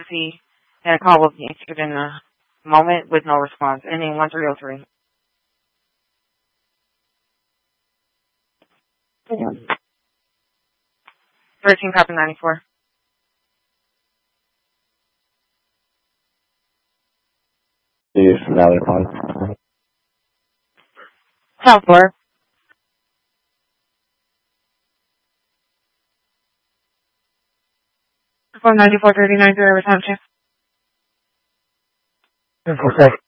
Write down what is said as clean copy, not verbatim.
emergency, and a call will be answered in a moment with no response. Ending 1303. 13 copy 94. Valley Park. South floor. From 9439 to return check. 10-4-7.